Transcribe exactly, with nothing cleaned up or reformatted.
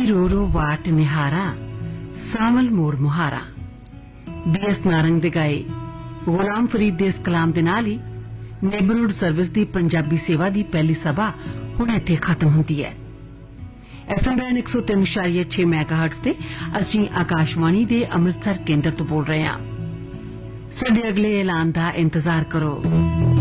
रो रो वाट निहारा सावल मोड़ मुहारा D S Narang दे गाए गुलाम फरीद दे इस कलाम दे नाल ही नेबरहुड सर्विस दी पंजाबी सेवा दी पहली सभा हुण इत्थे खत्म हुंदी है। एफ एम बैंड एक सौ तीन इशारिया छे मैगाहर्ट्ज ते असीं आकाशवाणी दे अमृतसर केंद्र तो बोल रहे हां। साडे अगले ऐलान दा इंतजार करो।